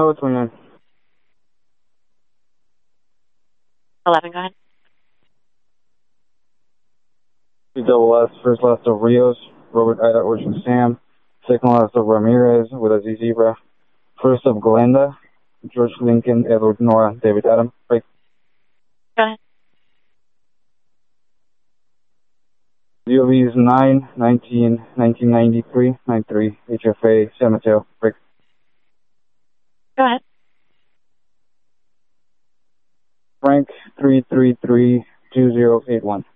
Bravo 29. 11, go ahead. Double S, first last of Rios, Robert Ida Ocean Sam, second last of Ramirez with a Z Zebra, first of Glenda, George Lincoln, Edward Nora, David Adam. Break. Go ahead. DOVs 9, 19, 1993, 93, HFA, San Mateo. Break. Go ahead. Frank 333 2081.